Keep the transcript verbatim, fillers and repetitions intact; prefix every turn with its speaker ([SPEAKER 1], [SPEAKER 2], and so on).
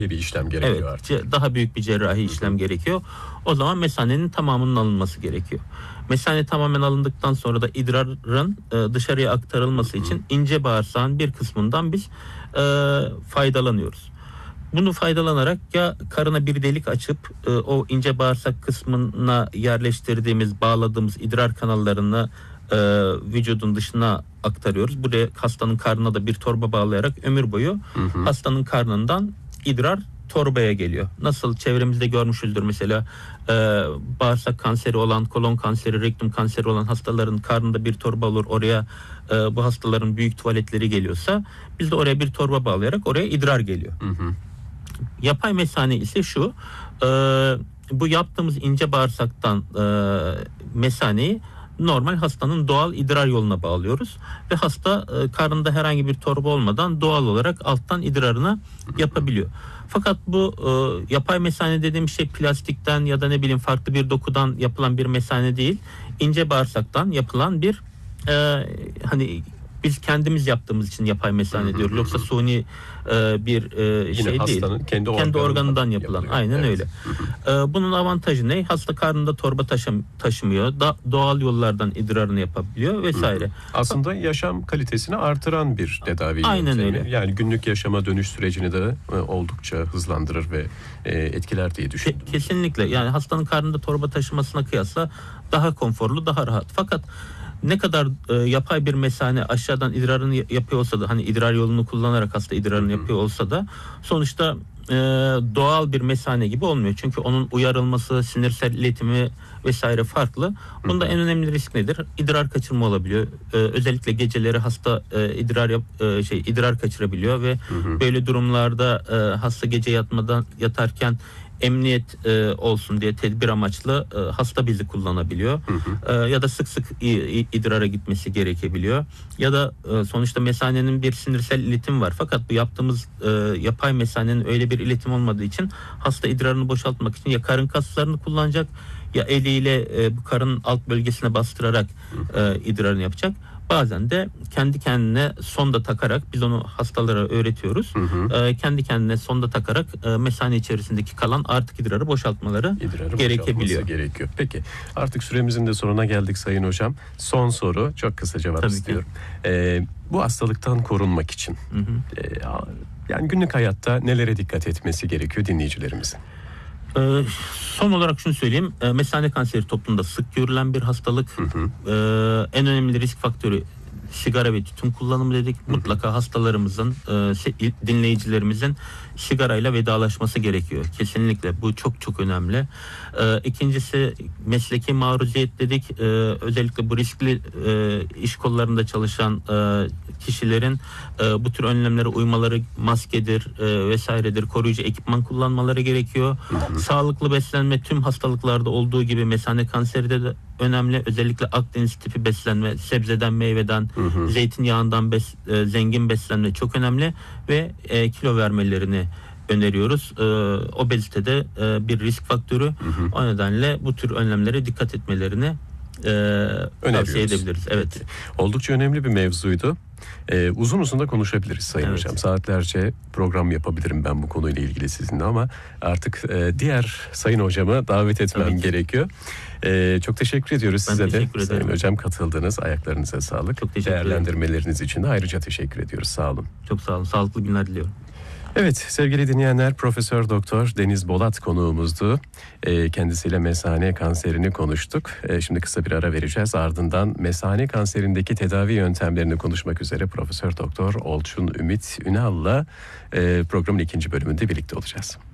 [SPEAKER 1] bir işlem gerekiyor
[SPEAKER 2] evet,
[SPEAKER 1] artık.
[SPEAKER 2] Daha büyük bir cerrahi işlem gerekiyor. O zaman mesanenin tamamının alınması gerekiyor. Mesane tamamen alındıktan sonra da idrarın e, dışarıya aktarılması için ince bağırsağın bir kısmından biz e, faydalanıyoruz. Bunu faydalanarak ya karına bir delik açıp e, o ince bağırsak kısmına yerleştirdiğimiz, bağladığımız idrar kanallarını e, vücudun dışına aktarıyoruz. Buraya hastanın karnına da bir torba bağlayarak ömür boyu hı hı. hastanın karnından idrar torbaya geliyor. Nasıl çevremizde görmüşüzdür mesela e, bağırsak kanseri olan, kolon kanseri, rektum kanseri olan hastaların karnında bir torba olur. Oraya e, bu hastaların büyük tuvaletleri geliyorsa biz de oraya bir torba bağlayarak oraya idrar geliyor. Hı hı. Yapay mesane ise şu, e, bu yaptığımız ince bağırsaktan e, mesaneyi normal hastanın doğal idrar yoluna bağlıyoruz ve hasta e, karnında herhangi bir torba olmadan doğal olarak alttan idrarını yapabiliyor. Fakat bu e, yapay mesane dediğim şey plastikten ya da ne bileyim farklı bir dokudan yapılan bir mesane değil, ince bağırsaktan yapılan bir e, hani biz kendimiz yaptığımız için yapay mesane diyoruz. Yoksa suni e, bir e, şey değil.
[SPEAKER 1] Kendi,
[SPEAKER 2] kendi organından yapılan. Yapılıyor. Aynen evet. öyle. E, bunun avantajı ne? Hasta karnında torba taşım, taşımıyor. Da, doğal yollardan idrarını yapabiliyor vesaire.
[SPEAKER 1] Aslında yaşam kalitesini artıran bir tedavi
[SPEAKER 2] Aynen
[SPEAKER 1] yöntemi.
[SPEAKER 2] öyle.
[SPEAKER 1] Yani günlük yaşama dönüş sürecini de e, oldukça hızlandırır ve e, etkiler diye düşündüm.
[SPEAKER 2] Ke- kesinlikle. Yani hastanın karnında torba taşımasına kıyasla daha konforlu, daha rahat. Fakat ne kadar e, yapay bir mesane aşağıdan idrarını yapıyor olsa da, hani idrar yolunu kullanarak hasta idrarını yapıyor olsa da sonuçta e, doğal bir mesane gibi olmuyor. Çünkü onun uyarılması, sinirsel iletimi vesaire farklı. Bunda en önemli risk nedir? İdrar kaçırma olabiliyor. E, özellikle geceleri hasta e, idrar yap, e, şey idrar kaçırabiliyor ve hı hı. böyle durumlarda e, hasta gece yatmadan yatarken emniyet e, olsun diye tedbir amaçlı e, hasta bezi kullanabiliyor. Hı hı. E, ya da sık sık idrara gitmesi gerekebiliyor. Ya da e, sonuçta mesanenin bir sinirsel iletim var. Fakat bu yaptığımız e, yapay mesanenin öyle bir iletim olmadığı için hasta idrarını boşaltmak için ya karın kaslarını kullanacak ya eliyle e, bu karın alt bölgesine bastırarak e, idrarını yapacak. Bazen de kendi kendine sonda takarak, biz onu hastalara öğretiyoruz. Hı hı. E, kendi kendine sonda takarak e, mesane içerisindeki kalan artık idrarı boşaltmaları idrarı gerekebiliyor.
[SPEAKER 1] Gerekiyor. Peki artık süremizin de sonuna geldik Sayın Hocam. Son soru, çok kısa cevap Tabii istiyorum. E, bu hastalıktan korunmak için hı hı. E, yani günlük hayatta nelere dikkat etmesi gerekiyor dinleyicilerimizin?
[SPEAKER 2] Ee, son olarak şunu söyleyeyim. Ee, mesane kanseri toplumda sık görülen bir hastalık. Hı hı. Ee, en önemli risk faktörü sigara ve tütün kullanımı dedik. Hı hı. Mutlaka hastalarımızın, e, dinleyicilerimizin sigarayla vedalaşması gerekiyor. Kesinlikle bu çok çok önemli. Ee, ikincisi mesleki maruziyet dedik. Ee, özellikle bu riskli e, iş kollarında çalışan e, kişilerin e, bu tür önlemlere uymaları, maskedir e, vesairedir, koruyucu ekipman kullanmaları gerekiyor. Hı hı. Sağlıklı beslenme tüm hastalıklarda olduğu gibi mesane kanseri de önemli. Özellikle Akdeniz tipi beslenme, sebzeden, meyveden, hı hı. zeytinyağından bes, e, zengin beslenme çok önemli ve e, kilo vermelerini öneriyoruz. E, obezite de e, bir risk faktörü. Hı hı. O nedenle bu tür önlemlere dikkat etmelerini e, tavsiye edebiliriz. Evet.
[SPEAKER 1] Oldukça önemli bir mevzuydu. Ee, uzun uzun da konuşabiliriz Sayın evet. Hocam. Saatlerce program yapabilirim ben bu konuyla ilgili sizinle ama artık e, diğer Sayın Hocama davet etmem evet. gerekiyor. Ee, çok teşekkür ediyoruz ben size teşekkür de. Ederim. Sayın Hocam katıldınız. Ayaklarınıza sağlık.
[SPEAKER 2] Çok teşekkür
[SPEAKER 1] Değerlendirmeleriniz
[SPEAKER 2] ederim.
[SPEAKER 1] için de ayrıca teşekkür ediyoruz. Sağ olun.
[SPEAKER 2] Çok sağ olun. Sağlıklı günler diliyorum.
[SPEAKER 1] Evet sevgili dinleyenler, Profesör Doktor Deniz Bolat konuğumuzdu. E, kendisiyle mesane kanserini konuştuk. E, şimdi kısa bir ara vereceğiz. Ardından mesane kanserindeki tedavi yöntemlerini konuşmak üzere Profesör Doktor Olçun Ümit Ünal'la e, programın ikinci bölümünde birlikte olacağız.